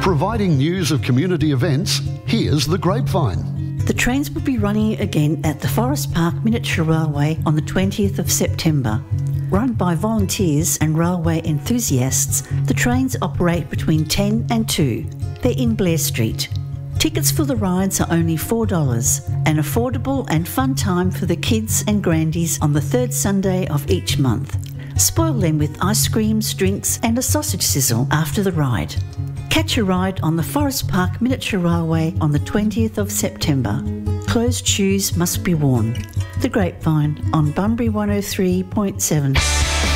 Providing news of community events, here's The Grapevine. The trains will be running again at the Forest Park Miniature Railway on the 20th of September. Run by volunteers and railway enthusiasts, the trains operate between 10 and 2. They're in Blair Street. Tickets for the rides are only $4, an affordable and fun time for the kids and grandies on the third Sunday of each month. Spoil them with ice creams, drinks and a sausage sizzle after the ride. Catch a ride on the Forest Park Miniature Railway on the 20th of September. Closed shoes must be worn. The Grapevine on Bunbury 103.7.